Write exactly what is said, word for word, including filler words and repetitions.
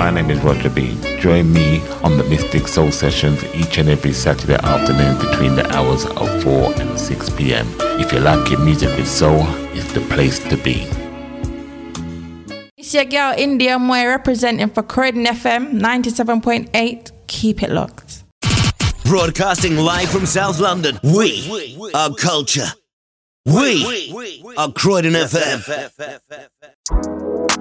My name is Roger B. Join me on the Mystic Soul Sessions each and every Saturday afternoon between the hours of four and six p.m. If you like your music with soul, it's the place to be. It's your girl India Moy representing for Croydon F M ninety-seven point eight. Keep it locked. Broadcasting live from South London. We are culture. We are Croydon F M.